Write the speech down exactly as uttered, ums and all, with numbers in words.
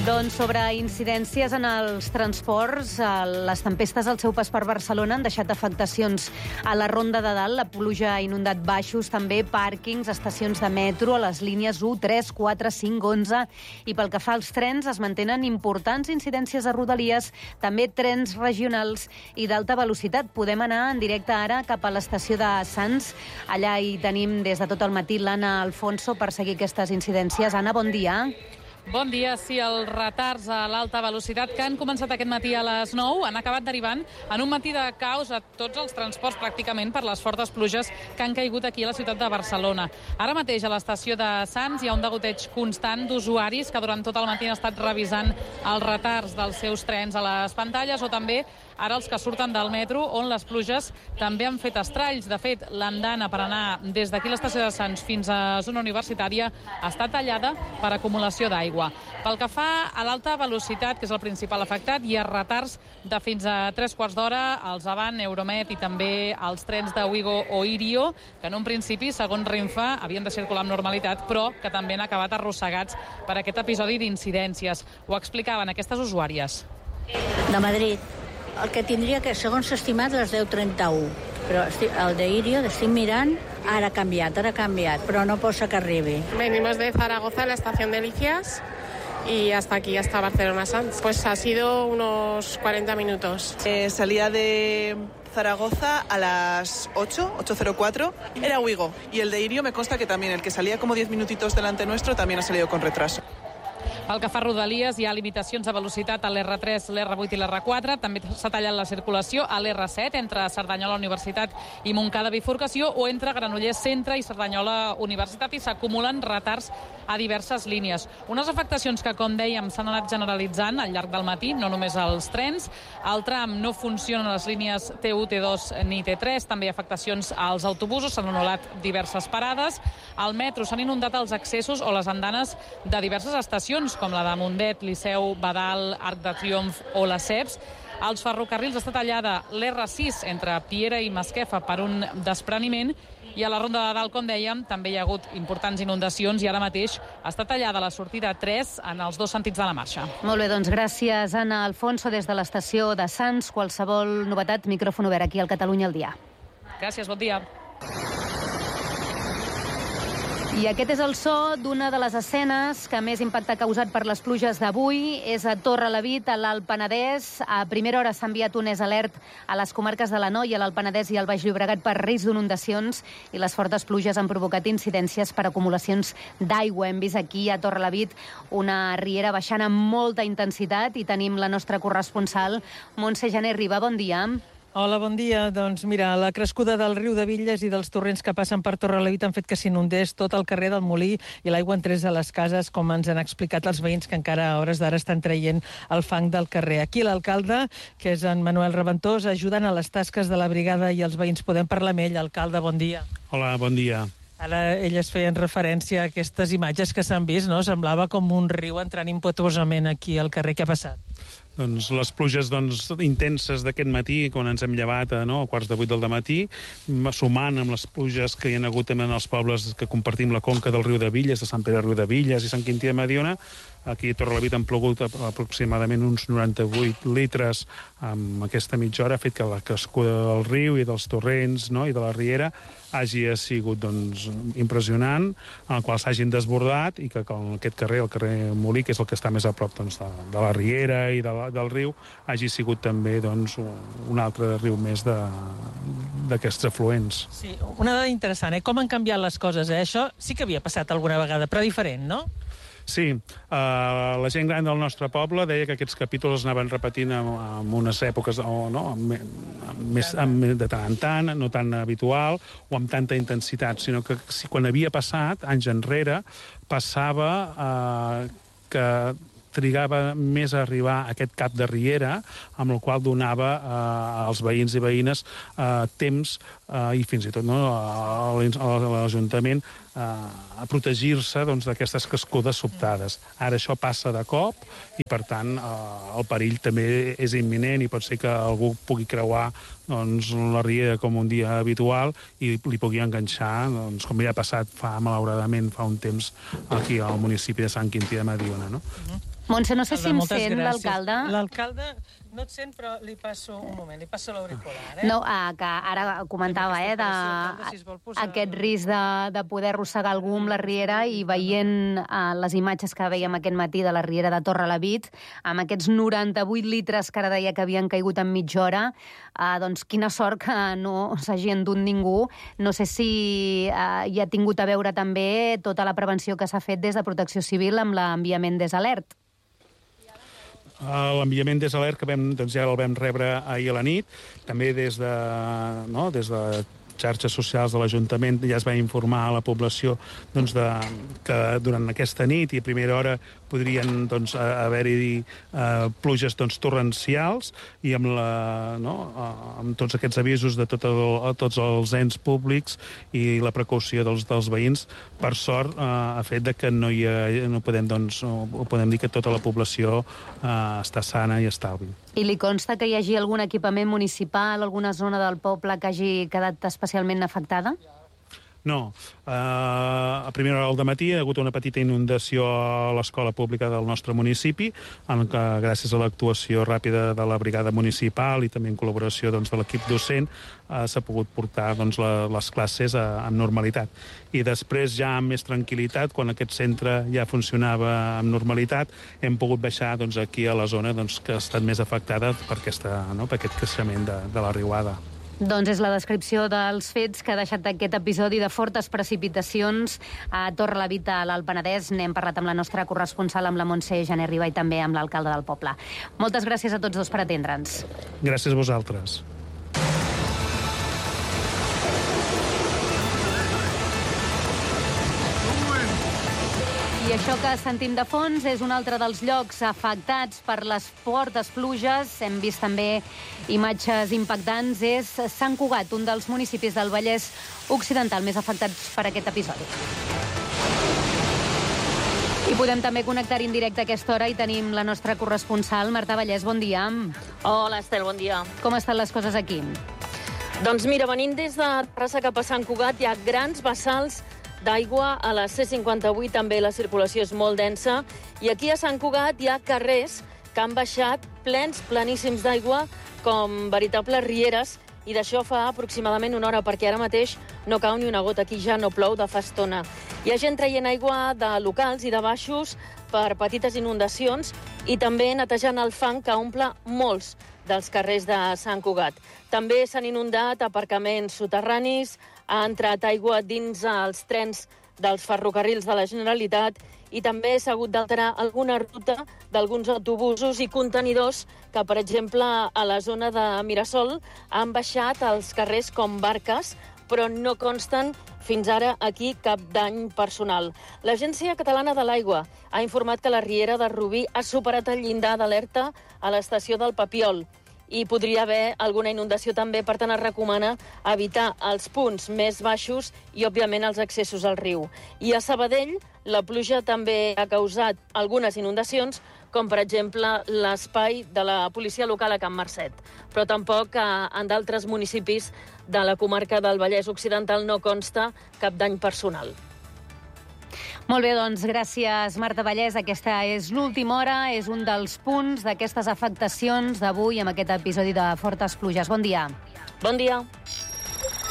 Doncs sobre incidències en els transports, les tempestes al seu pas per Barcelona han deixat afectacions a la Ronda de Dalt, la pluja ha inundat baixos, també pàrquings, estacions de metro, a les línies u, tres, quatre, cinc, onze, i pel que fa als trens es mantenen importants incidències a Rodalies, també trens regionals i d'alta velocitat. Podem anar en directe ara cap a l'estació de Sants. Allà hi tenim des de tot el matí l'Anna Alfonso per seguir aquestes incidències. Anna, bon dia. Bon dia. Sí, els retards a l'alta velocitat que han començat aquest matí a les nou han acabat derivant en un matí de caos a tots els transports pràcticament per les fortes pluges que han caigut aquí a la ciutat de Barcelona. Ara mateix a l'estació de Sants hi ha un degoteig constant d'usuaris que durant tot el matí han estat revisant els retards dels seus trens a les pantalles, o també ara els que surten del metro, on les pluges també han fet estralls. De fet, l'andana per anar des d'aquí a l'estació de Sants fins a zona universitària està tallada per acumulació d'aigua. Pel que fa a l'alta velocitat, que és el principal afectat, hi ha retards de fins a tres quarts d'hora als Avant, Euromed i també als trens de Ouigo o Irio, que en un principi, segons Renfe, havien de circular amb normalitat, però que també han acabat arrossegats per aquest episodi d'incidències. Ho explicaven aquestes usuàries. De Madrid. El que tindria que, segons s'ha estimat, les deu trenta-u. Però el d'Irio, estic mirant, ara ha canviat, ara ha canviat, però no posa que arribi. Venimos de Zaragoza, la estación de Licias, y hasta aquí, hasta Barcelona Sants. Pues ha sido unos cuarenta minutos. Eh, salía de Zaragoza a las ocho, ocho cero cuatro, era Ouigo. Y el de Irio me consta que también, el que salía como diez minutitos delante nuestro, también ha salido con retraso. Pel que fa a Rodalies, hi ha limitacions de velocitat a l'erre tres, l'erre vuit i l'erre quatre. També s'ha tallat la circulació a l'erre set entre Cerdanyola Universitat i Montcada Bifurcació, o entre Granollers Centre i Cerdanyola Universitat, i s'acumulen retards a diverses línies. Unes afectacions que, com dèiem, s'han anat generalitzant al llarg del matí, no només als trens. Al tram no funcionen les línies te u, te dos ni te tres. També hi ha afectacions als autobusos, s'han anul·lat diverses parades. Al metro s'han inundat els accessos o les andanes de diverses estacions, com la de Mundet, Liceu, Badal, Arc de Triomf o la Ceps. Als ferrocarrils està tallada l'erre sis entre Piera i Masquefa per un despreniment, i a la Ronda de Dalt, com dèiem, també hi ha hagut importants inundacions i ara mateix està tallada la sortida tres en els dos sentits de la marxa. Molt bé, doncs gràcies, Anna Alfonso, des de l'estació de Sants. Qualsevol novetat, micròfon obert aquí al Catalunya al dia. Gràcies, bon dia. I aquest és el so d'una de les escenes que més impacte ha causat per les pluges d'avui. És a Torrelavit, a l'Alt Penedès. A primera hora s'ha enviat un és alert a les comarques de l'Anoia, l'Alt Penedès i el Baix Llobregat per risc d'inundacions, i les fortes pluges han provocat incidències per acumulacions d'aigua. Hem vist aquí a Torrelavit una riera baixant amb molta intensitat i tenim la nostra corresponsal, Montse Janer Riba. Bon dia. Hola, bon dia. Doncs mira, la crescuda del riu de Villes i dels torrents que passen per Torrelavit han fet que s'inundés tot el carrer del Molí i l'aigua entrés a les cases, com ens han explicat els veïns que encara a hores d'ara estan traient el fang del carrer. Aquí l'alcalde, que és en Manuel Reventós, ajudant a les tasques de la brigada i els veïns. Podem parlar amb ell. Alcalde, bon dia. Hola, bon dia. Ara elles feien referència a aquestes imatges que s'han vist, no? Semblava com un riu entrant impetuosament aquí al carrer. Què ha passat? Doncs les pluges doncs, intenses d'aquest matí, quan ens hem llevat a, no, a quarts de vuit del matí, sumant amb les pluges que hi ha hagut també en els pobles que compartim la conca del riu de Villes, de Sant Pere Riu de Villes i Sant Quintí de Mediona. Aquí a Torrelavit han plogut aproximadament uns noranta-vuit litres en aquesta mitja hora, ha fet que la crescuda del riu i dels torrents, no, i de la riera hagi sigut doncs, impressionant, en el qual s'hagin desbordat i que aquest carrer, el carrer Molí, que és el que està més a prop doncs, de, de la riera i de la, del riu, hagi sigut també doncs, un altre riu més d'aquests afluents. Sí, una dada interessant, eh? Com han canviat les coses, eh? Això sí que havia passat alguna vegada, però diferent, no? Sí, uh, la gent gran del nostre poble deia que aquests capítols es anaven repetint en, en unes èpoques o, no, amb, amb, més, amb, de tant en tant, no tan habitual o amb tanta intensitat, sinó que si, quan havia passat, anys enrere, passava uh, que trigava més a arribar a aquest cap de riera, amb el qual donava eh, als veïns i veïnes eh, temps eh, i fins i tot no, a l'Ajuntament a protegir-se doncs, d'aquestes cascudes sobtades. Ara això passa de cop i, per tant, el perill també és imminent i pot ser que algú pugui creuar doncs, la riera com un dia habitual i li pugui enganxar, doncs, com ja ha passat fa, malauradament, fa un temps aquí al municipi de Sant Quintí de Mediona. No? Montse, no sé si em sent l'alcalde. L'alcalde no et sent, però li passo un moment, li passo l'auricular. Eh? No, ah, que ara comentava, eh, de aquest risc de, de poder arrossegar algú amb la riera i veient eh, les imatges que veiem aquest matí de la riera de Torrelavit, amb aquests noranta-vuit litres que ara deia que havien caigut en mitja hora, eh, doncs quina sort que no s'hagi endut ningú. No sé si eh, hi ha tingut a veure també tota la prevenció que s'ha fet des de Protecció Civil amb l'enviament des Alert. L'enviament des Alert, que vam, doncs ja el vam rebre ahir a la nit, també des de, no, des de xarxes socials de l'Ajuntament ja es va informar a la població doncs, de, que durant aquesta nit i a primera hora podrien doncs, haver-hi eh, pluges doncs, torrencials i amb, la, no, amb tots aquests avisos de tot el, tots els ens públics i la precaució dels, dels veïns, per sort, eh, ha fet de que no, hi ha, no podem, doncs, no, podem dir que tota la població eh, està sana i estalvi. I li consta que hi hagi algun equipament municipal, alguna zona del poble que hagi quedat especialment afectada? No. Uh, a primera hora del matí hi ha hagut una petita inundació a l'escola pública del nostre municipi, en què, gràcies a l'actuació ràpida de la brigada municipal i també en col·laboració doncs, de l'equip docent, uh, s'ha pogut portar doncs, la, les classes a, amb normalitat. I després, ja amb més tranquil·litat, quan aquest centre ja funcionava amb normalitat, hem pogut baixar doncs, aquí a la zona doncs, que ha estat més afectada per, aquesta, no, per aquest creixement de, de la riuada. Doncs és la descripció dels fets que ha deixat aquest episodi de fortes precipitacions a Torrelavit, a l'Alt Penedès. N'hem parlat amb la nostra corresponsal, amb la Montse Janer Riba, i també amb l'alcalde del poble. Moltes gràcies a tots dos per atendre'ns. Gràcies a vosaltres. I això que sentim de fons és un altre dels llocs afectats per les fortes pluges. Hem vist també imatges impactants. És Sant Cugat, un dels municipis del Vallès Occidental més afectats per aquest episodi. I podem també connectar en directe a aquesta hora i tenim la nostra corresponsal, Marta Vallès. Bon dia. Hola, Estel, bon dia. Com estan les coses aquí? Doncs mira, venint des de Terrassa cap a Sant Cugat hi ha grans bassals d'aigua. A la C cinquanta-vuit també la circulació és molt densa i aquí a Sant Cugat hi ha carrers que han baixat plens, planíssims d'aigua, com veritables rieres, i d'això fa aproximadament una hora, perquè ara mateix no cau ni una gota. Aquí ja no plou de fa estona. Hi ha gent traient aigua de locals i de baixos per petites inundacions i també netejant el fang que omple molts dels carrers de Sant Cugat. També s'han inundat aparcaments soterranis, ha entrat aigua dins els trens dels ferrocarrils de la Generalitat i també s'ha hagut d'alterar alguna ruta d'alguns autobusos i contenidors que, per exemple, a la zona de Mirasol han baixat als carrers com barques, però no consten fins ara aquí cap dany personal. L'Agència Catalana de l'Aigua ha informat que la riera de Rubí ha superat el llindar d'alerta a l'estació del Papiol i podria haver alguna inundació també, per tant es recomana evitar els punts més baixos i, òbviament, els accessos al riu. I a Sabadell la pluja també ha causat algunes inundacions, com per exemple l'espai de la policia local a Can Marcet. Però tampoc en d'altres municipis de la comarca del Vallès Occidental no consta cap dany personal. Molt bé, doncs gràcies, Marta Vallès. Aquesta és l'última hora, és un dels punts d'aquestes afectacions d'avui amb aquest episodi de fortes pluges. Bon dia. Bon dia.